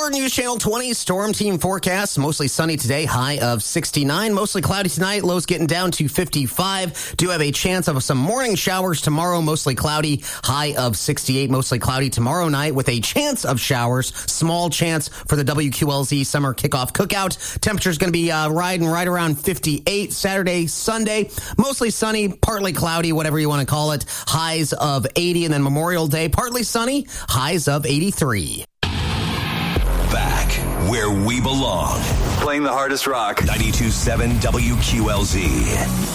Your News Channel 20 Storm Team forecast. Mostly sunny today, high of 69. Mostly cloudy tonight, lows getting down to 55. Do have a chance of some morning showers tomorrow, mostly cloudy, high of 68. Mostly cloudy tomorrow night with a chance of showers. Small chance for the WQLZ Summer Kickoff Cookout. Temperature's going to be riding right around 58. Saturday, Sunday, mostly sunny, partly cloudy, whatever you want to call it. Highs of 80. And then Memorial Day, partly sunny, highs of 83. Back where we belong. Playing the hardest rock. 92.7 WQLZ.